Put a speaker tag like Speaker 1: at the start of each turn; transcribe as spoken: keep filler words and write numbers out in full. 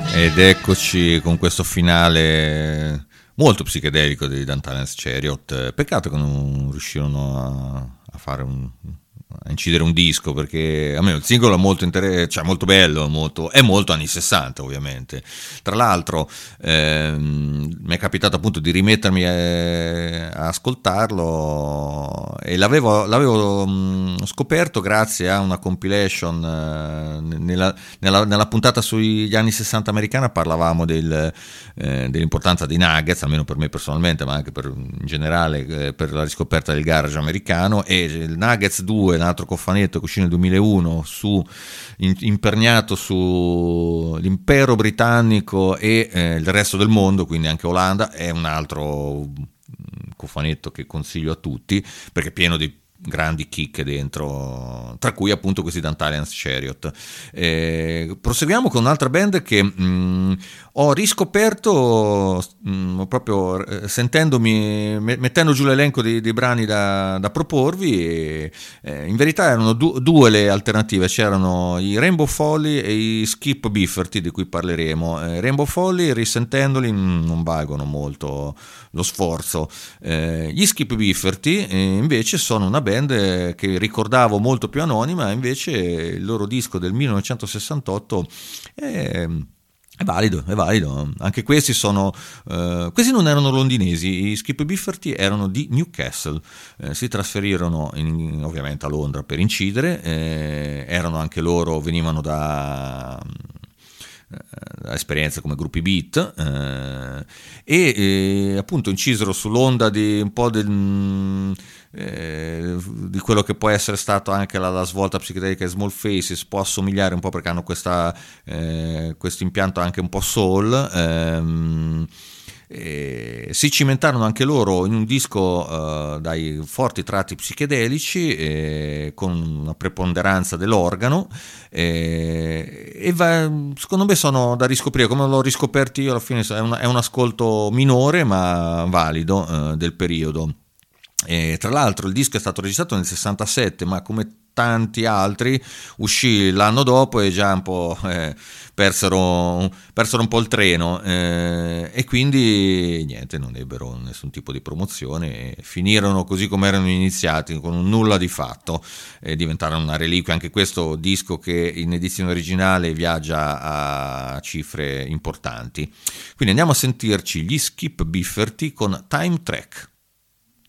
Speaker 1: Ed eccoci con questo finale molto psichedelico di Dantalens Chariot. Peccato che non riuscirono a, a fare un, a incidere un disco, perché a me il singolo è molto inter- cioè molto bello, molto, è molto anni sessanta ovviamente. Tra l'altro ehm, mi è capitato appunto di rimettermi a, a ascoltarlo e l'avevo, l'avevo mh, scoperto grazie a una compilation eh, nella, nella, nella puntata sugli anni sessanta americana. Parlavamo del, eh, dell'importanza dei Nuggets, almeno per me personalmente, ma anche per, in generale eh, per la riscoperta del garage americano, e il Nuggets due, un altro cofanetto che uscì nel duemilauno, su, in, imperniato sull'impero britannico e eh, il resto del mondo, quindi anche Olanda, è un altro cofanetto che consiglio a tutti perché è pieno di grandi chicche dentro, tra cui appunto questi Dantalens Chariot. Eh, proseguiamo con un'altra band che mh, ho riscoperto mh, proprio eh, sentendomi, me, mettendo giù l'elenco di, di brani da, da proporvi, e eh, in verità erano du- due le alternative. C'erano i Rainbow Folly e i Skip Bifferty, di cui parleremo. eh, Rainbow Folly, risentendoli, mh, non valgono molto lo sforzo. Eh, gli Skip Bifferty eh, invece sono una band che ricordavo molto più anonima, invece il loro disco del millenovecentosessantotto è, è valido, è valido. Anche questi sono eh, questi non erano londinesi, i Skip Bifferty erano di Newcastle, eh, si trasferirono in, ovviamente a Londra per incidere, eh, erano anche loro, venivano da esperienze come gruppi beat eh, e eh, appunto incisero sull'onda di un po' del eh, di quello che può essere stato anche la, la svolta psichedelica di Small Faces. Può assomigliare un po' perché hanno questa eh, questo impianto anche un po' soul. ehm, Eh, si cimentarono anche loro in un disco eh, dai forti tratti psichedelici, eh, con una preponderanza dell'organo, eh, e va, secondo me sono da riscoprire. Come l'ho riscoperto io alla fine, è un, è un ascolto minore ma valido eh, del periodo. E tra l'altro il disco è stato registrato nel sessantasette, ma come tanti altri uscì l'anno dopo e già un po' eh, persero, persero un po' il treno, eh, e quindi niente, non ebbero nessun tipo di promozione e finirono così come erano iniziati, con un nulla di fatto, e diventarono una reliquia. Anche questo disco, che in edizione originale viaggia a cifre importanti. Quindi andiamo a sentirci gli Skip Bifferty con Time Track.